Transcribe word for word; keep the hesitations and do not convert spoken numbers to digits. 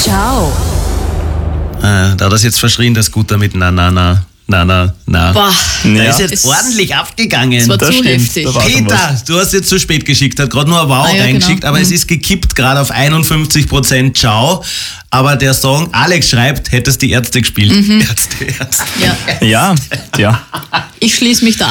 Ciao. Ah, da hat das jetzt verschrien, der Scooter mit na, na, na, na, na, na. Boah. Da Ja. ist jetzt Es- ordentlich abgegangen. Es war Das zu stimmt, heftig. da war schon Peter, du hast jetzt zu spät geschickt, hat gerade nur ein Wow Ah, ja, reingeschickt, genau. aber Mhm. es ist gekippt gerade auf einundfünfzig Prozent Ciao. Aber der Song, Alex schreibt, hättest die Ärzte gespielt. Mhm. Ärzte, Ärzte. Ja. Ja, ja. Ich schließe mich da